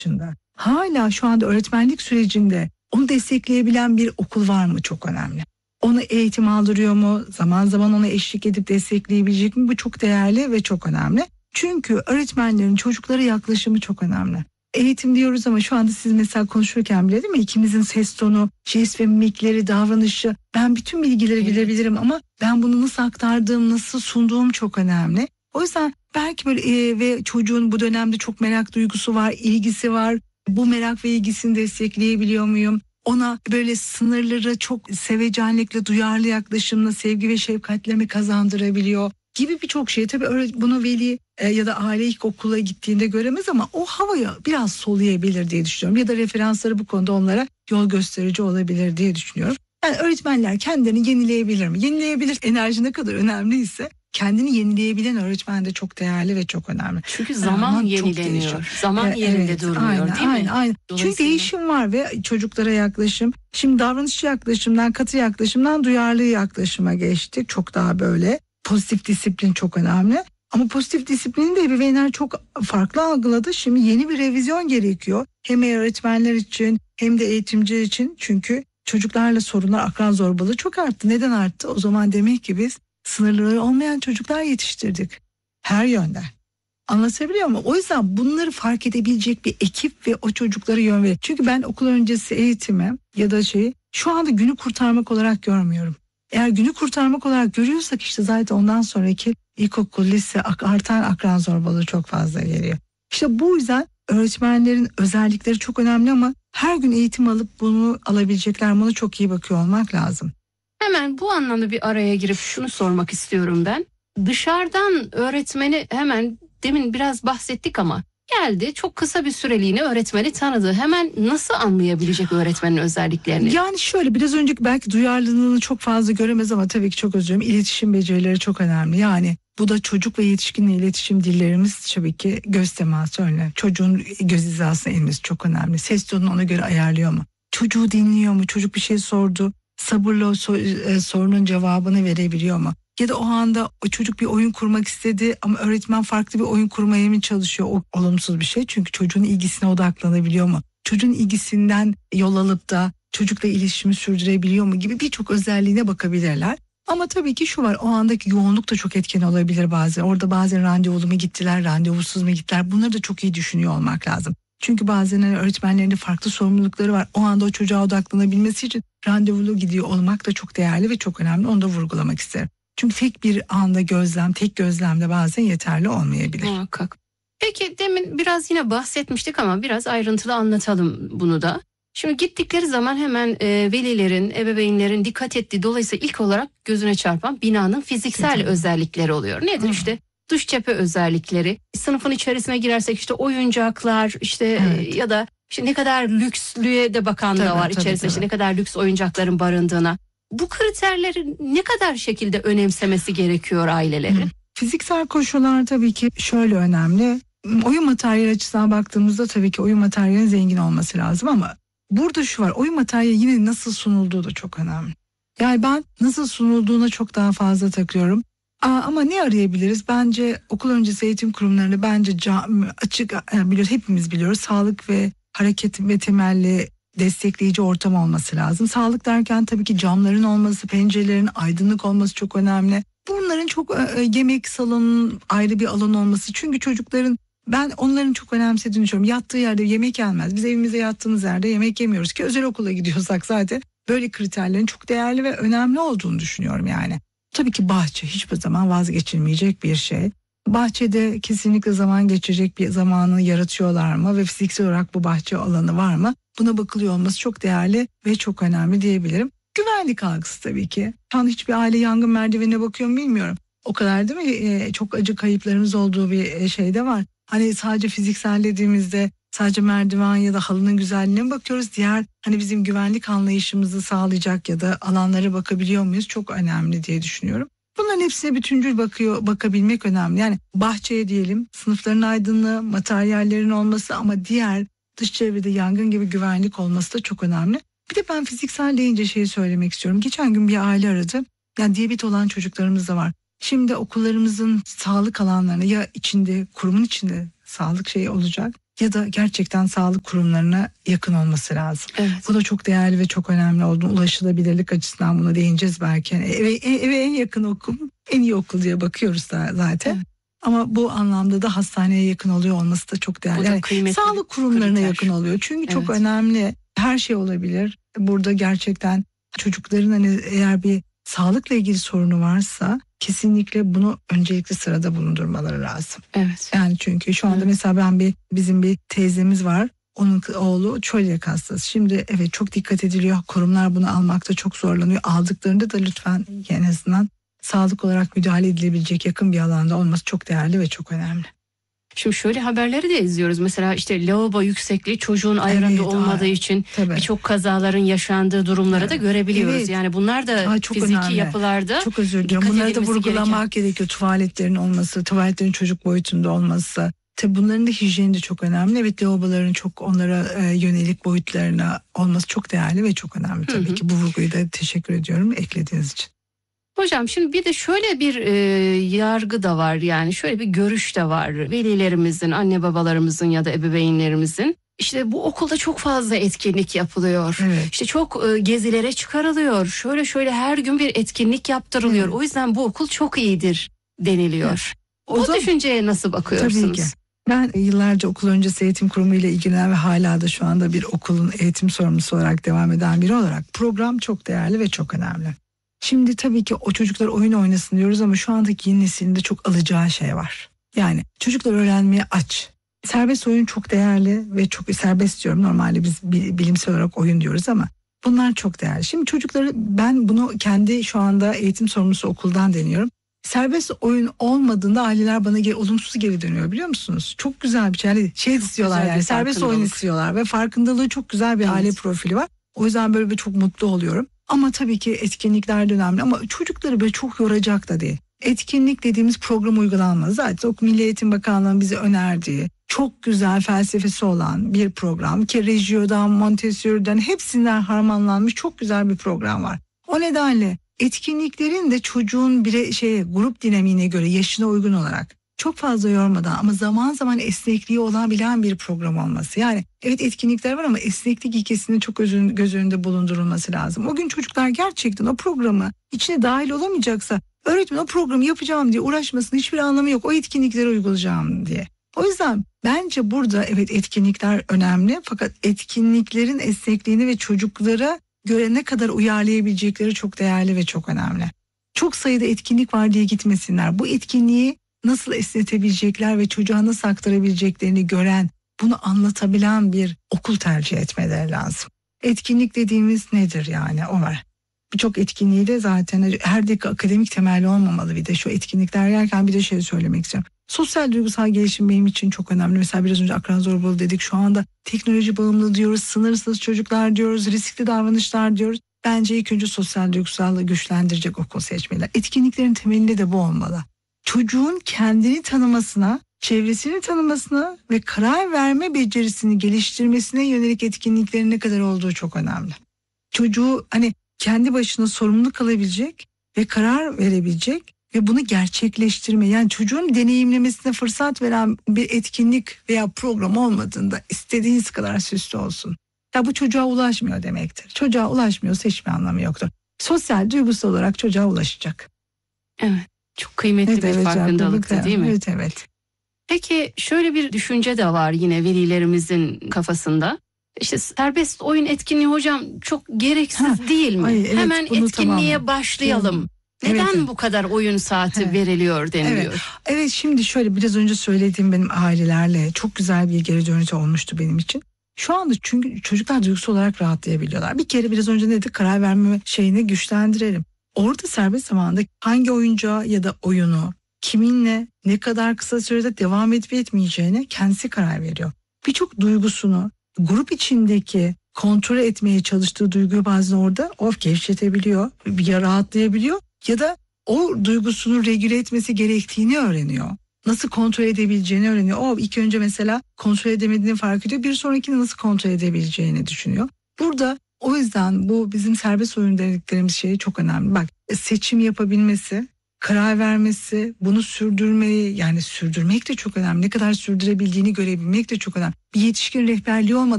yaşında. Hala şu anda öğretmenlik sürecinde onu destekleyebilen bir okul var mı çok önemli. Onu eğitim aldırıyor mu? Zaman zaman ona eşlik edip destekleyebilecek mi? Bu çok değerli ve çok önemli. Çünkü öğretmenlerin çocuklara yaklaşımı çok önemli. Eğitim diyoruz ama şu anda siz mesela konuşurken bile değil mi? İkimizin ses tonu, jest ve mimikleri, davranışı. Ben bütün bilgileri bilebilirim ama ben bunu nasıl aktardığım, nasıl sunduğum çok önemli. O yüzden belki böyle ve çocuğun bu dönemde çok merak duygusu var, ilgisi var. Bu merak ve ilgisini destekleyebiliyor muyum? Ona böyle sınırları çok sevecenlikle, duyarlı yaklaşımla, sevgi ve şefkatle mi kazandırabiliyor gibi birçok şey. Tabii bunu veli ya da aile ilk okula gittiğinde göremez ama o havayı biraz soluyabilir diye düşünüyorum. Ya da referansları bu konuda onlara yol gösterici olabilir diye düşünüyorum. Yani öğretmenler kendilerini yenileyebilir mi? Yenileyebilir, enerji ne kadar önemliyse kendini yenileyebilen öğretmen de çok değerli ve çok önemli. Çünkü zaman yenileniyor. Zaman yerinde durmuyor, değil mi? Aynen. Çünkü değişim var ve çocuklara yaklaşım. Şimdi davranışçı yaklaşımdan, katı yaklaşımdan duyarlı yaklaşıma geçtik. Çok daha böyle pozitif disiplin çok önemli. Ama pozitif disiplini de ebeveynler çok farklı algıladı. Şimdi yeni bir revizyon gerekiyor. Hem öğretmenler için hem de eğitimciler için. Çünkü çocuklarla sorunlar, akran zorbalığı çok arttı. Neden arttı? O zaman demek ki biz sınırları olmayan çocuklar yetiştirdik. Her yönden. Anlatabiliyor muyum? O yüzden bunları fark edebilecek bir ekip ve o çocuklara yön verir. Çünkü ben okul öncesi eğitimi ya da şu anda günü kurtarmak olarak görmüyorum. Eğer günü kurtarmak olarak görüyorsak işte zaten ondan sonraki ilkokul, lise artan akran zorbalığı çok fazla geliyor. İşte bu yüzden öğretmenlerin özellikleri çok önemli ama her gün eğitim alıp bunu alabilecekler mi, ona çok iyi bakıyor olmak lazım. Hemen bu anlamda bir araya girip şunu sormak istiyorum ben. Dışarıdan öğretmeni hemen demin biraz bahsettik ama geldi çok kısa bir süreliğine öğretmeni tanıdı. Hemen nasıl anlayabilecek öğretmenin özelliklerini? Yani şöyle biraz önceki belki duyarlılığını çok fazla göremez ama tabii ki çok özür dilerim. İletişim becerileri çok önemli. Yani bu da çocuk ve yetişkinle iletişim dillerimiz tabii ki göz teması önemli. Çocuğun göz hizasına inmesi çok önemli. Ses tonunu ona göre ayarlıyor mu? Çocuğu dinliyor mu? Çocuk bir şey sordu. Sabırla sorunun cevabını verebiliyor mu? Ya da o anda o çocuk bir oyun kurmak istedi ama öğretmen farklı bir oyun kurmaya mı çalışıyor? O olumsuz bir şey çünkü çocuğun ilgisine odaklanabiliyor mu? Çocuğun ilgisinden yol alıp da çocukla iletişimi sürdürebiliyor mu gibi birçok özelliğine bakabilirler. Ama tabii ki şu var, o andaki yoğunluk da çok etken olabilir bazen. Orada bazen randevulu mu gittiler, randevusuz mu gittiler, bunları da çok iyi düşünüyor olmak lazım. Çünkü bazen öğretmenlerin de farklı sorumlulukları var. O anda o çocuğa odaklanabilmesi için randevulu gidiyor olmak da çok değerli ve çok önemli. Onu da vurgulamak isterim. Çünkü tek bir anda tek gözlemde bazen yeterli olmayabilir. Muhakkak. Peki demin biraz yine bahsetmiştik ama biraz ayrıntılı anlatalım bunu da. Şimdi gittikleri zaman hemen velilerin, ebeveynlerin dikkat ettiği, dolayısıyla ilk olarak gözüne çarpan binanın fiziksel özellikleri oluyor. Nedir işte? Dış cephe özellikleri, sınıfın içerisine girersek işte oyuncaklar, ya da işte ne kadar lükslüğe de bakan da var içerisinde, işte ne kadar lüks oyuncakların barındığına. Bu kriterleri ne kadar şekilde önemsemesi gerekiyor ailelerin? Fiziksel koşullar tabii ki şöyle önemli. Oyun materyali açısından baktığımızda tabii ki oyun materyalinin zengin olması lazım ama burada şu var, oyun materyali yine nasıl sunulduğu da çok önemli. Yani ben nasıl sunulduğuna çok daha fazla takıyorum. Ama ne arayabiliriz? Bence okul öncesi eğitim kurumlarını açık biliyoruz, hepimiz biliyoruz. Sağlık ve hareket ve temelli destekleyici ortam olması lazım. Sağlık derken tabii ki camların olması, pencerelerin aydınlık olması çok önemli. Bunların çok yemek salonunun ayrı bir alan olması. Çünkü çocukların, ben onların çok önemsediğini düşünüyorum. Yattığı yerde yemek yenmez. Biz evimize yattığımız yerde yemek yemiyoruz ki özel okula gidiyorsak zaten böyle kriterlerin çok değerli ve önemli olduğunu düşünüyorum yani. Tabii ki bahçe hiçbir zaman vazgeçilmeyecek bir şey. Bahçede kesinlikle zaman geçirecek bir zamanı yaratıyorlar mı ve fiziksel olarak bu bahçe alanı var mı? Buna bakılıyor olması çok değerli ve çok önemli diyebilirim. Güvenlik algısı tabii ki. Şu an hiçbir aile yangın merdivenine bakıyor mu bilmiyorum. O kadar değil mi? Çok acı kayıplarımız olduğu bir şey de var. Hani sadece fiziksel dediğimizde sadece merdiven ya da halının güzelliğine mi bakıyoruz? Diğer hani bizim güvenlik anlayışımızı sağlayacak ya da alanlara bakabiliyor muyuz? Çok önemli diye düşünüyorum. Bunların hepsine bütüncül bakabilmek önemli. Yani bahçeye diyelim, sınıfların aydınlığı, materyallerin olması ama diğer dış çevrede yangın gibi güvenlik olması da çok önemli. Bir de ben fiziksel deyince şeyi söylemek istiyorum. Geçen gün bir aile aradı. Yani diyabet olan çocuklarımız da var. Şimdi okullarımızın sağlık alanlarına ya içinde, kurumun içinde sağlık şeyi olacak ya da gerçekten sağlık kurumlarına yakın olması lazım. Evet. Bu da çok değerli ve çok önemli oldu. Ulaşılabilirlik açısından buna değineceğiz belki. Yani eve en yakın okul, en iyi okul diye bakıyoruz da zaten. Evet. Ama bu anlamda da hastaneye yakın oluyor olması da çok değerli. Yani sağlık kurumlarına yakın oluyor. Çünkü çok önemli. Her şey olabilir. Burada gerçekten çocukların hani eğer bir sağlıkla ilgili sorunu varsa kesinlikle bunu öncelikli sırada bulundurmaları lazım. Evet. Yani çünkü şu anda mesela bizim bir teyzemiz var. Onun oğlu çölyak hastası. Şimdi evet çok dikkat ediliyor. Kurumlar bunu almakta çok zorlanıyor. Aldıklarında da lütfen en azından sağlık olarak müdahale edilebilecek yakın bir alanda olması çok değerli ve çok önemli. Şimdi şöyle haberleri de izliyoruz. Mesela işte lavabo yüksekliği çocuğun ayarında olmadığı için birçok kazaların yaşandığı durumları da görebiliyoruz. Evet. Yani bunlar da fiziki önemli. Yapılarda çok özür diliyorum. Bunları da vurgulamak gerekiyor. Tuvaletlerin olması, tuvaletlerin çocuk boyutunda olması. Tabii bunların da hijyeni de çok önemli. Evet, lavaboların çok onlara yönelik boyutlarına olması çok değerli ve çok önemli tabii ki. Bu vurguyu da teşekkür ediyorum eklediğiniz için. Hocam şimdi bir de şöyle bir yargı da var, yani şöyle bir görüş de var. Velilerimizin, anne babalarımızın ya da ebeveynlerimizin işte bu okulda çok fazla etkinlik yapılıyor. Evet. İşte çok gezilere çıkarılıyor. Şöyle her gün bir etkinlik yaptırılıyor. Evet. O yüzden bu okul çok iyidir deniliyor. Evet. O düşünceye nasıl bakıyorsunuz? Tabii ki. Ben yıllarca okul öncesi eğitim kurumu ile ilgilenen ve hala da şu anda bir okulun eğitim sorumlusu olarak devam eden biri olarak program çok değerli ve çok önemli. Şimdi tabii ki o çocuklar oyun oynasın diyoruz ama şu andaki yeni neslinde çok alacağı şey var. Yani çocuklar öğrenmeye aç. Serbest oyun çok değerli ve çok serbest diyorum. Normalde biz bilimsel olarak oyun diyoruz ama bunlar çok değerli. Şimdi çocukları, ben bunu kendi şu anda eğitim sorumlusu okuldan deniyorum. Serbest oyun olmadığında aileler bana olumsuz geri dönüyor, biliyor musunuz? Çok güzel bir şey istiyorlar yani. Serbest oyun istiyorlar ve farkındalığı çok güzel bir aile profili var. O yüzden böyle çok mutlu oluyorum. Ama tabii ki etkinlikler de önemli ama çocukları böyle çok yoracak da değil. Etkinlik dediğimiz program uygulanmaz. Zaten Milli Eğitim Bakanlığı'nın bize önerdiği çok güzel felsefesi olan bir program ki Reggio'dan, Montessori'den hepsinden harmanlanmış çok güzel bir program var. O nedenle etkinliklerin de çocuğun grup dinamiğine göre yaşına uygun olarak çok fazla yormadan ama zaman zaman esnekliği olabilen bir program olması. Yani evet etkinlikler var ama esneklik ilkesinin çok göz önünde bulundurulması lazım. O gün çocuklar gerçekten o programı içine dahil olamayacaksa öğretmen o programı yapacağım diye uğraşmasının hiçbir anlamı yok. O etkinlikleri uygulayacağım diye. O yüzden bence burada evet etkinlikler önemli fakat etkinliklerin esnekliğini ve çocuklara göre ne kadar uyarlayabilecekleri çok değerli ve çok önemli. Çok sayıda etkinlik var diye gitmesinler. Bu etkinliği nasıl esnetebilecekler ve çocuğa nasıl aktarabileceklerini gören, bunu anlatabilen bir okul tercih etmeleri lazım. Etkinlik dediğimiz nedir yani? O var. Birçok etkinliği de zaten her dakika akademik temelli olmamalı. Bir de şu etkinlikler yerken bir de şey söylemek istiyorum. Sosyal duygusal gelişim benim için çok önemli. Mesela biraz önce akran zorbalığı dedik. Şu anda teknoloji bağımlılığı diyoruz, sınırsız çocuklar diyoruz, riskli davranışlar diyoruz. Bence ilk önce sosyal duygusallığı güçlendirecek okul seçmeliler. Etkinliklerin temelinde de bu olmalı. Çocuğun kendini tanımasına, çevresini tanımasına ve karar verme becerisini geliştirmesine yönelik etkinliklerin ne kadar olduğu çok önemli. Çocuğu hani kendi başına sorumluluk alabilecek ve karar verebilecek ve bunu gerçekleştirme, yani çocuğun deneyimlemesine fırsat veren bir etkinlik veya program olmadığında istediğiniz kadar süslü olsun. Ya bu çocuğa ulaşmıyor demektir. Çocuğa ulaşmıyorsa hiçbir anlamı yoktur. Sosyal, duygusal olarak çocuğa ulaşacak. Evet. Çok kıymetli bir farkındalıktı değil mi? Evet. Peki şöyle bir düşünce de var yine velilerimizin kafasında. İşte serbest oyun etkinliği hocam çok gereksiz değil mi? Evet, hemen etkinliğe başlayalım. Neden bu kadar oyun saati veriliyor deniliyor? Evet, şimdi şöyle biraz önce söylediğim benim ailelerle çok güzel bir geri dönüş olmuştu benim için. Şu anda çünkü çocuklar duygusal olarak rahatlayabiliyorlar. Bir kere biraz önce ne dedik, karar verme şeyini güçlendirelim. Orada serbest zamanda hangi oyuncağı ya da oyunu kiminle ne kadar kısa sürede devam edip etmeyeceğine kendisi karar veriyor. Birçok duygusunu grup içindeki kontrol etmeye çalıştığı duyguyu bazen orada gevşetebiliyor, ya rahatlayabiliyor ya da o duygusunu regüle etmesi gerektiğini öğreniyor. Nasıl kontrol edebileceğini öğreniyor. İlk önce mesela kontrol edemediğini fark ediyor. Bir sonrakini nasıl kontrol edebileceğini düşünüyor. Burada o yüzden bu bizim serbest oyun dediklerimiz şey çok önemli. Bak, seçim yapabilmesi, karar vermesi, bunu sürdürmeyi, yani sürdürmek de çok önemli. Ne kadar sürdürebildiğini görebilmek de çok önemli. Bir yetişkin rehberliği olmadan